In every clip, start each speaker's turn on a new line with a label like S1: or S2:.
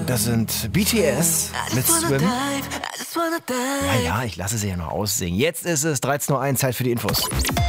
S1: Das sind BTS mit Swim. Ja, ich lasse sie ja noch aussingen. Jetzt ist es 13:01 Uhr, Zeit für die Infos.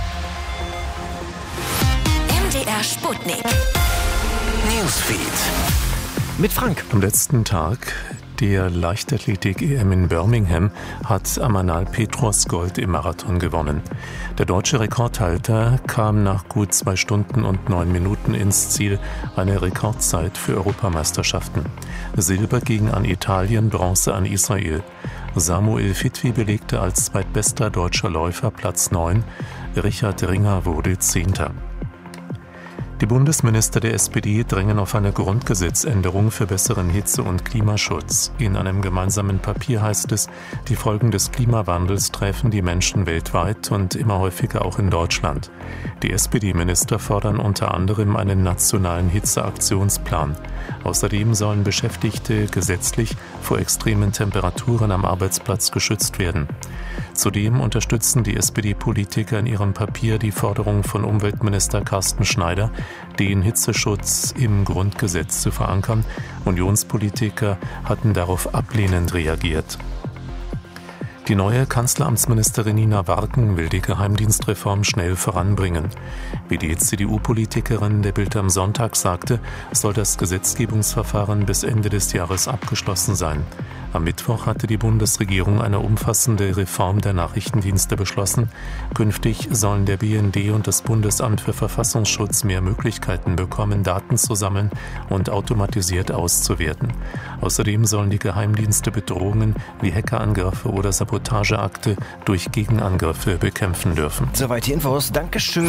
S2: MDR Sputnik.
S3: Newsfeed.
S1: Mit Frank.
S4: Am letzten Tag der Leichtathletik-EM in Birmingham hat Amanal Petros Gold im Marathon gewonnen. Der deutsche Rekordhalter kam nach gut 2 Stunden und 9 Minuten ins Ziel, eine Rekordzeit für Europameisterschaften. Silber ging an Italien, Bronze an Israel. Samuel Fitwi belegte als zweitbester deutscher Läufer Platz 9, Richard Ringer wurde 10. Die Bundesminister der SPD drängen auf eine Grundgesetzänderung für besseren Hitze- und Klimaschutz. In einem gemeinsamen Papier heißt es, die Folgen des Klimawandels treffen die Menschen weltweit und immer häufiger auch in Deutschland. Die SPD-Minister fordern unter anderem einen nationalen Hitzeaktionsplan. Außerdem sollen Beschäftigte gesetzlich vor extremen Temperaturen am Arbeitsplatz geschützt werden. Zudem unterstützen die SPD-Politiker in ihrem Papier die Forderung von Umweltminister Carsten Schneider, den Hitzeschutz im Grundgesetz zu verankern. Unionspolitiker hatten darauf ablehnend reagiert. Die neue Kanzleramtsministerin Nina Warken will die Geheimdienstreform schnell voranbringen. Wie die CDU-Politikerin der Bild am Sonntag sagte, soll das Gesetzgebungsverfahren bis Ende des Jahres abgeschlossen sein. Am Mittwoch hatte die Bundesregierung eine umfassende Reform der Nachrichtendienste beschlossen. Künftig sollen der BND und das Bundesamt für Verfassungsschutz mehr Möglichkeiten bekommen, Daten zu sammeln und automatisiert auszuwerten. Außerdem sollen die Geheimdienste Bedrohungen wie Hackerangriffe oder Sabotageakte durch Gegenangriffe bekämpfen dürfen.
S1: Soweit die Infos. Dankeschön.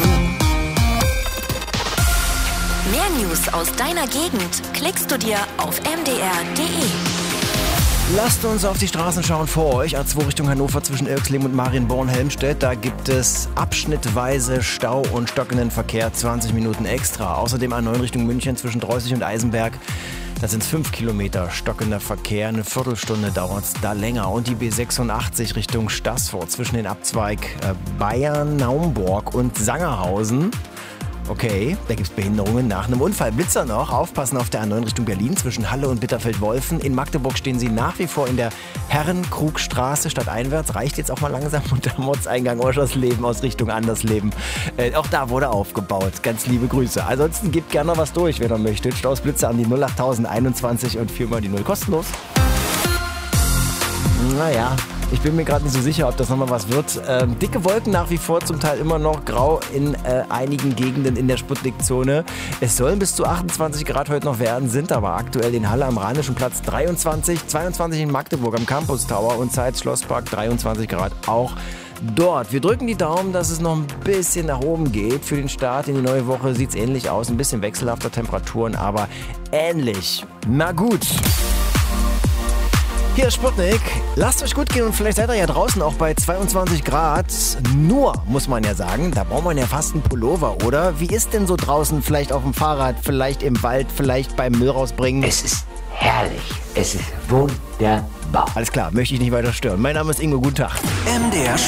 S2: Mehr News aus deiner Gegend klickst du dir auf mdr.de.
S1: Lasst uns auf die Straßen schauen vor euch. A2 Richtung Hannover zwischen Irxleben und Marienborn-Helmstedt. Da gibt es abschnittweise Stau und stockenden Verkehr, 20 Minuten extra. Außerdem A9 Richtung München zwischen Dreußig und Eisenberg. Da sind es 5 Kilometer stockender Verkehr. Eine Viertelstunde dauert es da länger. Und die B86 Richtung Staßfurt zwischen den Abzweig Bayern, Naumburg und Sangerhausen. Okay, da gibt es Behinderungen nach einem Unfall. Blitzer noch, aufpassen auf der A9 Richtung Berlin zwischen Halle und Bitterfeld-Wolfen. In Magdeburg stehen sie nach wie vor in der Herrenkrugstraße stadteinwärts. Reicht jetzt auch mal langsam unter Mordseingang Oschersleben aus Richtung Andersleben. Auch da wurde aufgebaut. Ganz liebe Grüße. Ansonsten gebt gerne noch was durch, wenn ihr möchtet. Staus Blitzer an die 08021 und 4 mal die 0 kostenlos. Naja. Ich bin mir gerade nicht so sicher, ob das nochmal was wird. Dicke Wolken nach wie vor, zum Teil immer noch grau in einigen Gegenden in der Sputnik-Zone. Es sollen bis zu 28 Grad heute noch werden, sind aber aktuell in Halle am Rheinischen Platz 23, 22 in Magdeburg am Campus Tower und Zeitz Schlosspark 23 Grad auch dort. Wir drücken die Daumen, dass es noch ein bisschen nach oben geht. Für den Start in die neue Woche sieht es ähnlich aus. Ein bisschen wechselhafter Temperaturen, aber ähnlich. Na gut. Hier ist Sputnik. Lasst euch gut gehen und vielleicht seid ihr ja draußen auch bei 22 Grad. Nur, muss man ja sagen, da braucht man ja fast einen Pullover, oder? Wie ist denn so draußen? Vielleicht auf dem Fahrrad, vielleicht im Wald, vielleicht beim Müll rausbringen?
S3: Es ist herrlich. Es ist wunderbar.
S1: Alles klar, möchte ich nicht weiter stören. Mein Name ist Ingo, guten Tag.
S3: MDR